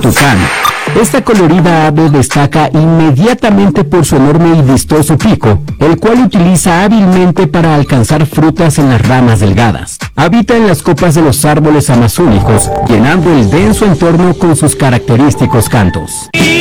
tucán. Esta colorida ave destaca inmediatamente por su enorme y vistoso pico, el cual utiliza hábilmente para alcanzar frutas en las ramas delgadas. Habita en las copas de los árboles amazónicos, llenando el denso entorno con sus característicos cantos.